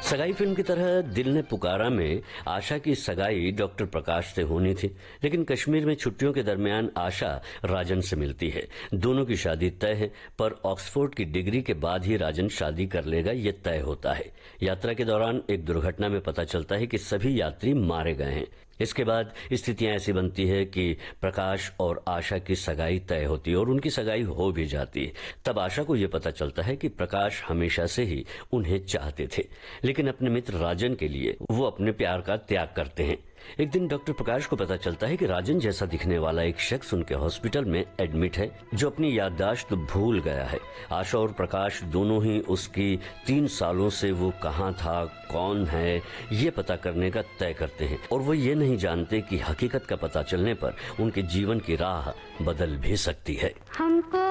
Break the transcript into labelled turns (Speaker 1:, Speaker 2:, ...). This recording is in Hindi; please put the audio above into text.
Speaker 1: सगाई फिल्म की तरह दिल ने पुकारा में आशा की सगाई डॉक्टर प्रकाश से होनी थी, लेकिन कश्मीर में छुट्टियों के दरमियान आशा राजन से मिलती है। दोनों की शादी तय है, पर ऑक्सफोर्ड की डिग्री के बाद ही राजन शादी कर लेगा ये तय होता है। यात्रा के दौरान एक दुर्घटना में पता चलता है कि सभी यात्री मारे गए हैं। इसके बाद स्थितियां ऐसी बनती है कि प्रकाश और आशा की सगाई तय होती है और उनकी सगाई हो भी जाती है। तब आशा को यह पता चलता है कि प्रकाश हमेशा से ही उन्हें चाहते थे, लेकिन अपने मित्र राजन के लिए वो अपने प्यार का त्याग करते हैं। एक दिन डॉक्टर प्रकाश को पता चलता है कि राजन जैसा दिखने वाला एक शख्स उनके हॉस्पिटल में एडमिट है, जो अपनी याददाश्त भूल गया है। आशा और प्रकाश दोनों ही उसकी 3 सालों से वो कहाँ था, कौन है, ये पता करने का तय करते हैं और वो ये नहीं जानते कि हकीकत का पता चलने पर उनके जीवन की राह बदल भी सकती है।
Speaker 2: हमको